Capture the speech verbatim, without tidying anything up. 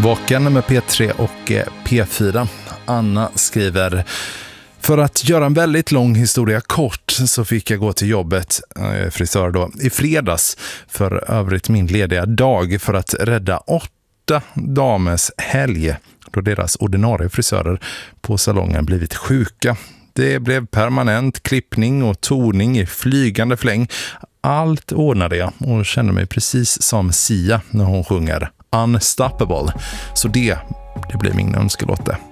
Vaken med P tre och P fyra. Anna skriver: för att göra en väldigt lång historia kort så fick jag gå till jobbet, äh, frisör då, i fredags för övrigt min lediga dag för att rädda åtta damers helg då deras ordinarie frisörer på salongen blivit sjuka. Det blev permanent klippning och toning i flygande fläng. Allt ordnade jag och kände mig precis som Sia när hon sjunger Unstoppable. Så det, det blir min önskelotte.